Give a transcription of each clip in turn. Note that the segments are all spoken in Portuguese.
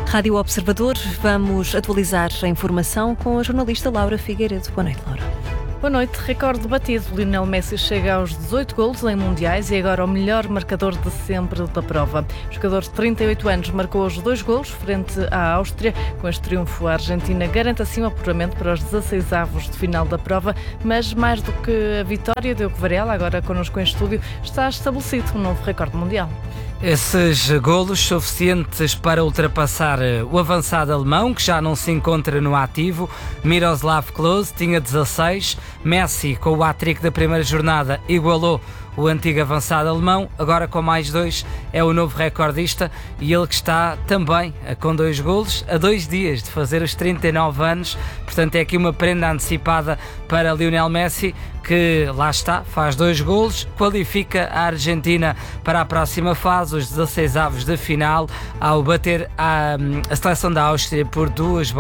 Rádio Observador, vamos atualizar a informação com a jornalista Laura Figueiredo. Boa noite, Laura. Boa noite. Recorde batido. Lionel Messi chega aos 18 golos em mundiais e agora o melhor marcador de sempre da prova. O jogador de 38 anos marcou os 2 golos frente à Áustria. Com este triunfo, a Argentina garante assim o apuramento para os 16avos de final da prova, mas mais do que a vitória, Diogo Varela, agora connosco em estúdio, está estabelecido um novo recorde mundial. Esses golos suficientes para ultrapassar o avançado alemão, que já não se encontra no ativo. Miroslav Klose tinha 16. Messi, com o hat-trick da primeira jornada, igualou o antigo avançado alemão. Agora, com mais 2, é o novo recordista, e ele que está também com 2 golos a 2 dias de fazer os 39 anos. Portanto, é aqui uma prenda antecipada para Lionel Messi, que lá está, faz 2 golos, qualifica a Argentina para a próxima fase, os 16avos de final, ao bater a seleção da Áustria por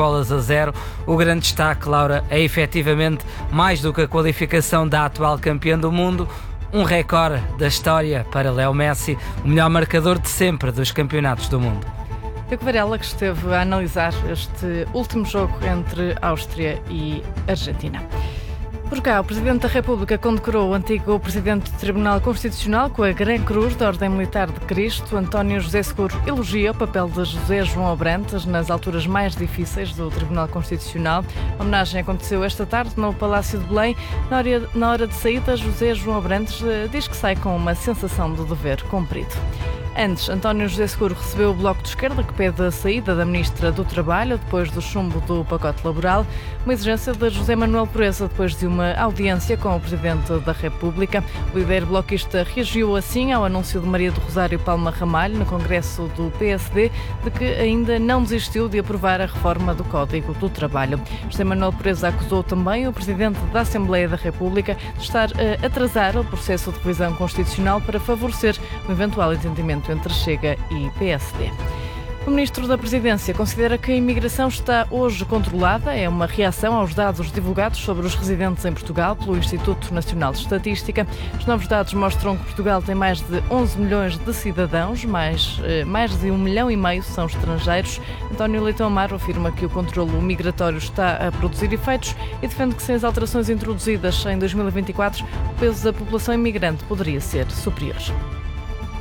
2-0. O grande destaque, Laura, é efetivamente mais do que a qualificação da atual campeã do mundo, um recorde da história para Leo Messi, o melhor marcador de sempre dos campeonatos do mundo. Diogo Varela, que esteve a analisar este último jogo entre Áustria e Argentina. Por cá, o Presidente da República condecorou o antigo Presidente do Tribunal Constitucional com a Gran Cruz da Ordem Militar de Cristo. António José Seguro elogia o papel de José João Abrantes nas alturas mais difíceis do Tribunal Constitucional. A homenagem aconteceu esta tarde no Palácio de Belém. Na hora de saída, José João Abrantes diz que sai com uma sensação de dever cumprido. Antes, António José Seguro recebeu o Bloco de Esquerda, que pede a saída da Ministra do Trabalho depois do chumbo do pacote laboral, uma exigência de José Manuel Proença depois de uma audiência com o Presidente da República. O líder bloquista reagiu assim ao anúncio de Maria do Rosário Palma Ramalho no Congresso do PSD de que ainda não desistiu de aprovar a reforma do Código do Trabalho. José Manuel Proença acusou também o Presidente da Assembleia da República de estar a atrasar o processo de revisão constitucional para favorecer o eventual entendimento entre Chega e PSD. O Ministro da Presidência considera que a imigração está hoje controlada. É uma reação aos dados divulgados sobre os residentes em Portugal pelo Instituto Nacional de Estatística. Os novos dados mostram que Portugal tem mais de 11 milhões de cidadãos, mais de 1,5 milhão são estrangeiros. António Leitão Amaro afirma que o controlo migratório está a produzir efeitos e defende que sem as alterações introduzidas em 2024, o peso da população imigrante poderia ser superior.